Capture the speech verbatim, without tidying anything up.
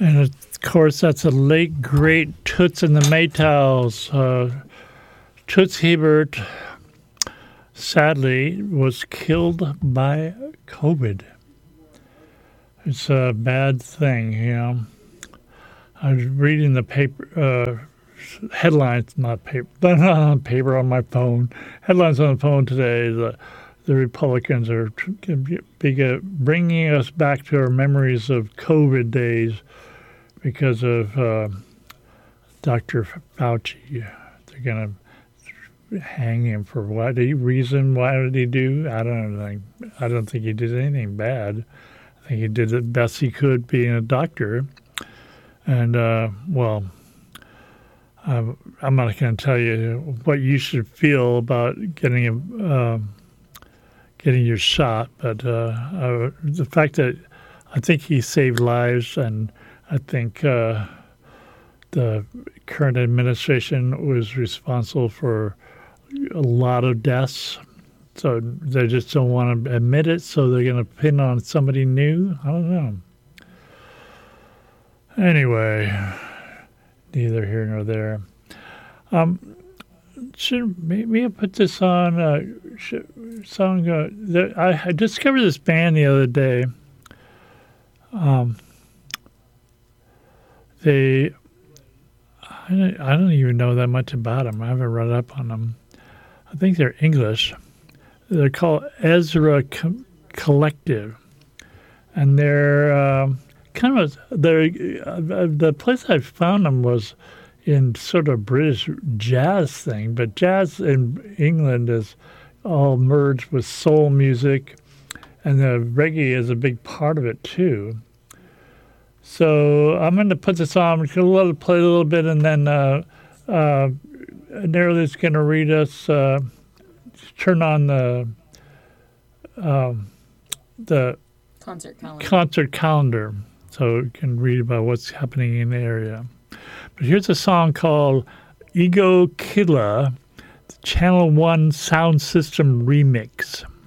And of course, that's the late, great Toots and the Maytals. Uh, Toots Hibbert, sadly, was killed by COVID. It's a bad thing, you know. I was reading the paper, uh, headlines, not paper, not on paper, on my phone. Headlines on the phone today. The, the Republicans are bringing us back to our memories of COVID days because of uh, Doctor Fauci. They're going to hang him for what reason? Why did he do? I don't think. I don't think he did anything bad. I think he did the best he could being a doctor. And, uh, well, I'm, I'm not going to tell you what you should feel about getting a, uh, getting your shot, but uh, uh, the fact that I think he saved lives, and I think uh, the current administration was responsible for a lot of deaths. So they just don't want to admit it, so they're going to pin on somebody new. I don't know. Anyway, neither here nor there. Um, should maybe I put this on uh, should, song? Uh, the, I, I discovered this band the other day. Um, they, I don't, I don't even know that much about them. I haven't read up on them. I think they're English. They're called Ezra Co- Collective, and they're. Um, Kind of, the uh, the place I found them was in sort of British jazz thing, but jazz in England is all merged with soul music, and the reggae is a big part of it too. So I'm going to put this on, I'm going to play a little bit, and then uh, uh, Nerly's going to read us. Uh, turn on the um, the concert calendar. concert calendar. So you can read about what's happening in the area. But here's a song called Ego Killa, the Channel One Sound System Remix.